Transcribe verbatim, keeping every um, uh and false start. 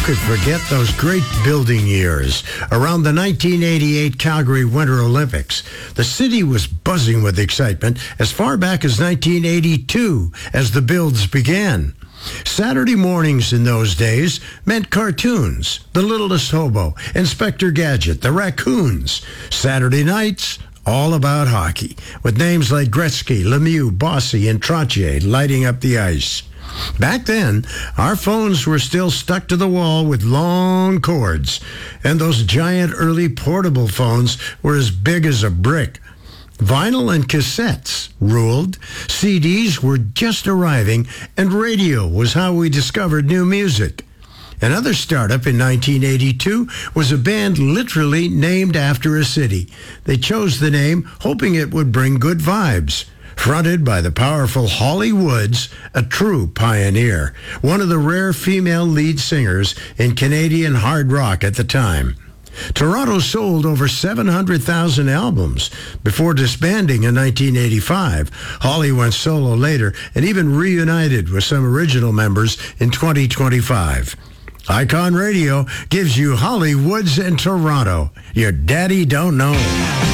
could forget those great building years? Around the nineteen eighty-eight Calgary Winter Olympics, the city was buzzing with excitement as far back as nineteen eighty-two as the builds began. Saturday mornings in those days meant cartoons, The Littlest Hobo, Inspector Gadget, The Raccoons. Saturday nights, all about hockey, with names like Gretzky, Lemieux, Bossy, and Trottier lighting up the ice. Back then, our phones were still stuck to the wall with long cords, and those giant early portable phones were as big as a brick. Vinyl and cassettes ruled, C Ds were just arriving, and radio was how we discovered new music. Another startup in nineteen eighty-two was a band literally named after a city. They chose the name hoping it would bring good vibes. Fronted by the powerful Holly Woods, a true pioneer, one of the rare female lead singers in Canadian hard rock at the time. Toronto sold over seven hundred thousand albums before disbanding in nineteen eighty-five. Holly went solo later and even reunited with some original members in twenty twenty-five. Icon Radio gives you Holly Woods in Toronto. Your daddy don't know.